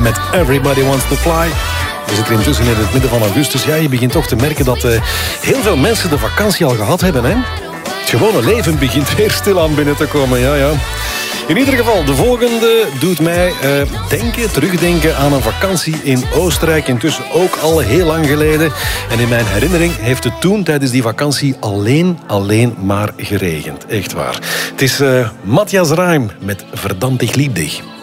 met Everybody Wants to Fly. We zitten intussen in het midden van augustus. Ja, je begint toch te merken dat heel veel mensen de vakantie al gehad hebben, hè? Het gewone leven begint weer stilaan binnen te komen, ja. In ieder geval, de volgende doet mij terugdenken aan een vakantie in Oostenrijk. Intussen ook al heel lang geleden. En in mijn herinnering heeft het toen tijdens die vakantie alleen maar geregend. Echt waar. Het is Matthias Reim met Verdammt, ich lieb dich.